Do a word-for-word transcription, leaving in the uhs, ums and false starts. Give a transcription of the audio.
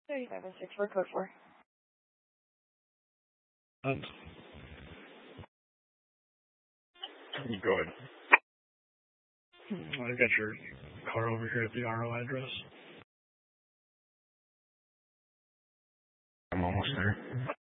thirty-five oh six, we're code four. And go ahead. I got your car over here at the R O address. I'm almost there.